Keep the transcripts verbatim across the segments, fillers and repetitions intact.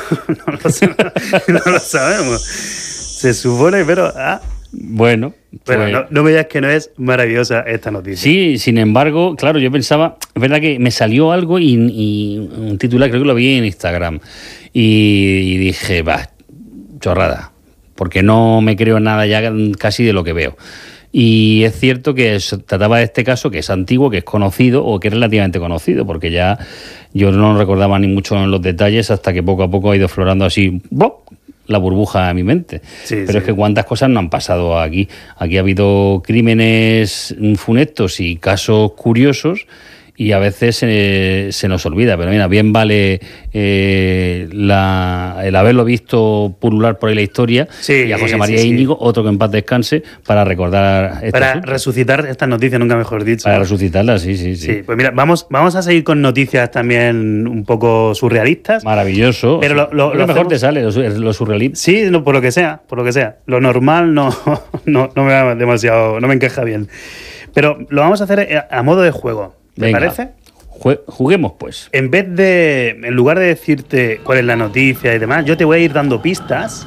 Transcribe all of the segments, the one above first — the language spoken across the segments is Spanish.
no, lo, no lo sabemos. Se supone, pero... Ah, bueno, pero pues, no, no me digas que no es maravillosa esta noticia. Sí, sin embargo, claro, yo pensaba, es verdad que me salió algo y, y un titular, creo que lo vi en Instagram, y, y dije, va, chorrada, porque no me creo nada ya casi de lo que veo. Y es cierto que se trataba de este caso, que es antiguo, que es conocido, o que es relativamente conocido, porque ya yo no recordaba ni mucho en los detalles hasta que poco a poco ha ido florando así, ¡bop!, la burbuja a mi mente. Sí, Pero sí. es que cuántas cosas no han pasado aquí. Aquí ha habido crímenes funestos y casos curiosos, y a veces eh, se nos olvida. Pero mira, bien vale eh, la, el haberlo visto pulular por ahí la historia, sí, y a José María sí, Íñigo, sí. otro que en paz descanse, para recordar... Para asunto. resucitar estas noticias, nunca mejor dicho. Para resucitarlas, sí, sí, sí. Sí, pues mira, vamos, vamos a seguir con noticias también un poco surrealistas. Maravilloso. Pero lo, lo, lo, lo mejor hacemos... te sale, lo, lo surrealista. Sí, no, por lo que sea, por lo que sea. Lo normal no, no, no me va demasiado, no me encaja bien. Pero lo vamos a hacer a modo de juego. ¿Te Venga, parece? Juguemos, pues. En vez de, en lugar de decirte cuál es la noticia y demás, yo te voy a ir dando pistas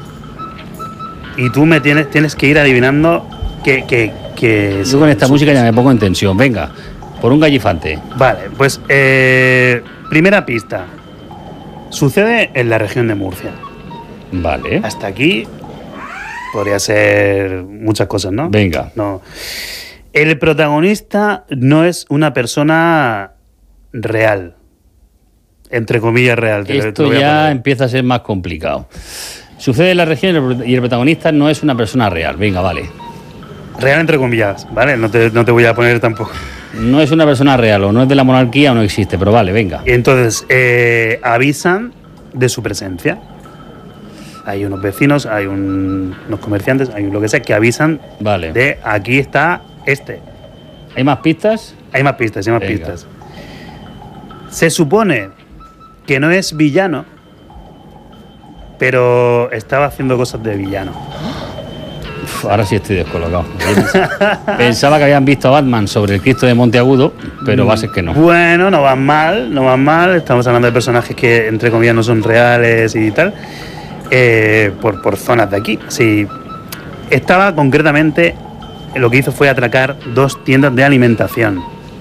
y tú me tienes, tienes que ir adivinando qué... qué, qué yo con esta su... música ya me pongo en tensión. Venga, por un gallifante. Vale, pues eh, primera pista. Sucede en la región de Murcia. Vale. Hasta aquí podría ser muchas cosas, ¿no? Venga. No. El protagonista no es una persona real, entre comillas real. Te Esto lo, te ya empieza a ser más complicado. Sucede en la región y el protagonista no es una persona real. Venga, vale. Real entre comillas, ¿vale? No te, no te voy a poner tampoco. No es una persona real, o no es de la monarquía o no existe, pero vale, venga. Y entonces eh, avisan de su presencia. Hay unos vecinos, hay un, unos comerciantes, hay lo que sea, que avisan vale. de aquí está este. ¿Hay más pistas? Hay más pistas, hay más Venga. pistas. Se supone que no es villano, pero estaba haciendo cosas de villano. Uf, ahora sí estoy descolocado. Pensaba que habían visto a Batman sobre el Cristo de Monteagudo, pero va a ser que no. Bueno, no van mal, no van mal. Estamos hablando de personajes que, entre comillas, no son reales y tal. Eh, por, por zonas de aquí. Sí. Estaba concretamente, lo que hizo fue atracar dos tiendas de alimentación.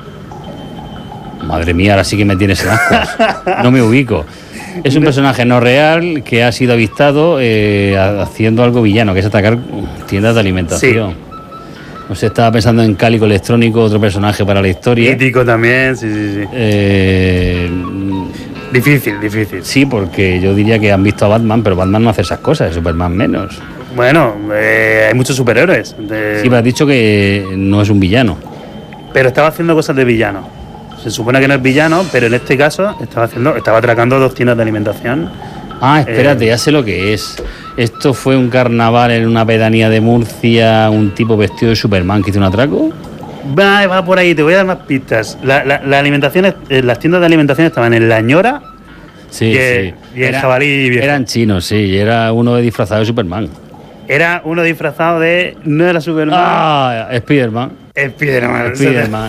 Madre mía, ahora sí que me tienes en ascuas. No me ubico. Es un personaje no real que ha sido avistado eh, haciendo algo villano, que es atacar tiendas de alimentación. Sí. No sé, estaba pensando en Cálico Electrónico, otro personaje para la historia. Mítico también, sí, sí, sí. Eh, difícil, difícil. Sí, porque yo diría que han visto a Batman, pero Batman no hace esas cosas, Superman menos. Bueno, eh, hay muchos superhéroes. De... Sí, pero has dicho que no es un villano. Pero estaba haciendo cosas de villano. Se supone que no es villano, pero en este caso estaba haciendo, estaba atracando dos tiendas de alimentación. Ah, espérate, eh... ya sé lo que es. Esto fue un carnaval en una pedanía de Murcia, un tipo vestido de Superman que hizo un atraco. Va, va por ahí, te voy a dar más pistas. La, la, la alimentación, las tiendas de alimentación estaban en La Ñora, sí, y, sí. y en Jabalí Viejo. Eran chinos, sí, y era uno disfrazado de Superman. Era uno disfrazado de... No era Superman. Ah, Spiderman. Spiderman. Spiderman.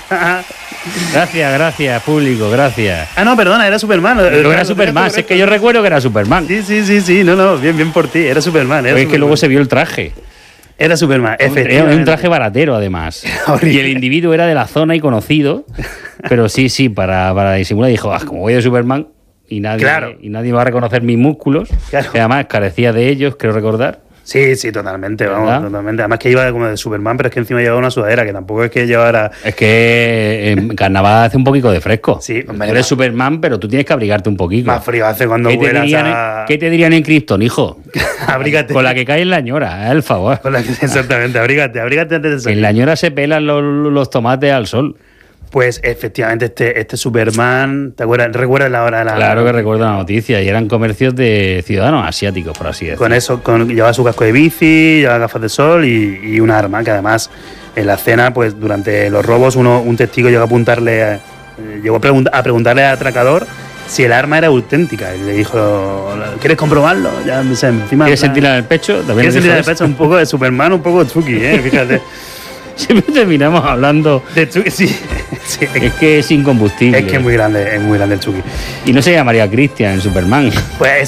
Gracias, gracias, público, gracias. Ah, no, perdona, era Superman. Pero era Superman, si es que yo recuerdo que era Superman. Sí, sí, sí, sí, no, no, bien, bien por ti, era Superman. Era pues Superman. Es que luego se vio el traje. Era Superman, efectivamente. Era un traje baratero, además. Y el individuo era de la zona y conocido, pero sí, sí, para, para disimular, dijo, ah, como voy de Superman y nadie, claro. y nadie va a reconocer mis músculos, claro. Que además carecía de ellos, creo recordar. Sí, sí, totalmente, vamos, ¿verdad? Totalmente. Además que iba como de Superman, pero es que encima llevaba una sudadera, que tampoco es que llevara... Es que en carnaval hace un poquito de fresco. Sí, hombre, tú eres Superman, pero tú tienes que abrigarte un poquito. Más frío hace cuando ¿Qué vuelas te dirían, a... ¿Qué te dirían en Krypton, hijo? Abrígate. Con la que cae en la ñora, ¿eh? El favor. Con la que, exactamente, abrígate, abrígate antes de salir. En la ñora se pelan los, los tomates al sol. Pues efectivamente este, este Superman, ¿te acuerdas? ¿Recuerdas la hora de la...? Claro que recuerdo la noticia, y eran comercios de ciudadanos asiáticos, por así decirlo. Con eso, con, llevaba su casco de bici, llevaba gafas de sol y, y un arma, que además en la escena, pues durante los robos, uno, un testigo llegó a apuntarle, eh, llegó a, pregunt- a preguntarle al atracador si el arma era auténtica. Y le dijo, ¿quieres comprobarlo? Ya, encima, ¿Quieres sentirla en el pecho? ¿Quieres sentirla en el pecho? Un poco de Superman, un poco de Chucky, ¿eh? Fíjate. Siempre terminamos hablando de Chucky, sí, sí. Es que es incombustible. Es que es muy grande, es muy grande el Chucky. Y no se llamaría Christian en Superman. Pues